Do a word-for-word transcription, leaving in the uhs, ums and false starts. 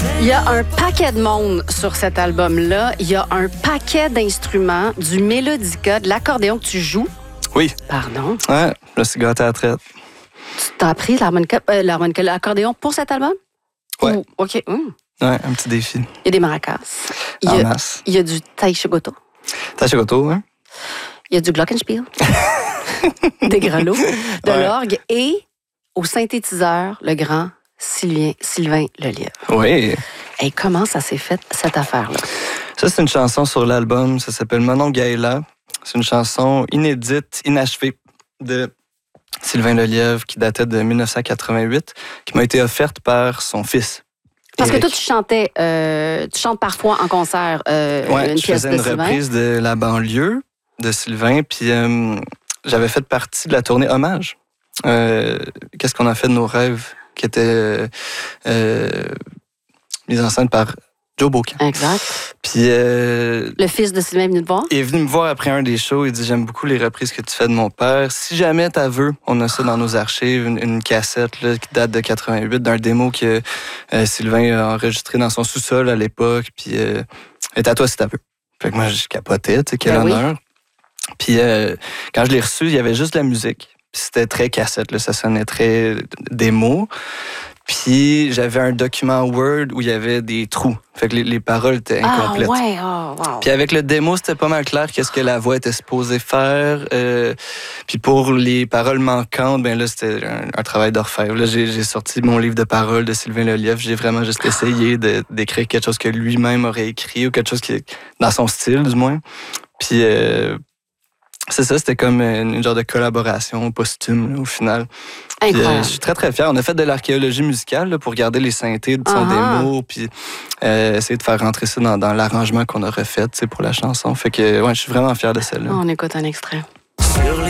Il y a un paquet de monde sur cet album-là. Il y a un paquet d'instruments, du mélodica, de l'accordéon que tu joues. Oui. Pardon. Ouais, je me suis gâté à la traite. Tu t'as appris l'harmonica, euh, l'harmonica, l'accordéon pour cet album? Ouais. Ou, OK. Hum. Ouais, un petit défi. Il y a des maracas. Il y En a, masse. il y a du taishigoto. T'as chez Goto, hein? Il y a du glockenspiel. Des grelots, de Ouais. l'orgue et au synthétiseur, le grand Sylvain, Sylvain Lelièvre. Oui. Et comment ça s'est fait, cette affaire-là? Ça, c'est une chanson sur l'album. Ça s'appelle Manon Gaëla. C'est une chanson inédite, inachevée de Sylvain Lelièvre qui datait de dix-neuf cent quatre-vingt-huit, qui m'a été offerte par son fils. Parce Éric. que toi, tu chantais, euh, tu chantes parfois en concert euh, Ouais, une je pièce faisais de une Sylvain. reprise de La banlieue de Sylvain, puis euh, j'avais fait partie de la tournée Hommage. Euh, Qu'est-ce qu'on a fait de nos rêves, qui était euh, euh, mise en scène par Joe Beaucamp. Exact. Puis euh, Le fils de Sylvain est venu te voir? il est venu me voir après un des shows. Il dit « J'aime beaucoup les reprises que tu fais de mon père. Si jamais t'as veux, on a ça dans nos archives, une, une cassette là, qui date de quatre-vingt-huit, d'un démo que euh, Sylvain a enregistré dans son sous-sol à l'époque. Puis euh, est à toi si t'as veux. » Fait que moi, je capotais, tu sais, quel Ben oui. honneur. Puis euh, quand je l'ai reçu, il y avait juste de la musique. Puis c'était très cassette, là, ça sonnait très démo. Puis j'avais un document Word où il y avait des trous. Fait que les, les paroles étaient incomplètes. Ah ouais, oh, wow. Puis avec le démo, c'était pas mal clair qu'est-ce que la voix était supposée faire. Euh, puis pour les paroles manquantes, ben là, c'était un, un travail d'orfèvre. Là, j'ai, j'ai sorti mon livre de paroles de Sylvain Lelièvre. J'ai vraiment juste essayé de, d'écrire quelque chose que lui-même aurait écrit ou quelque chose qui est dans son style, du moins. Puis euh, c'est ça, c'était comme une, une genre de collaboration posthume, là, au final. Puis, euh, Incroyable. je suis très, très fier. On a fait de l'archéologie musicale là, pour garder les synthés de son Ah. démo, puis euh, essayer de faire rentrer ça dans, dans l'arrangement qu'on a refait tu sais, pour la chanson. Fait que, ouais, je suis vraiment fier de celle-là. On écoute un extrait.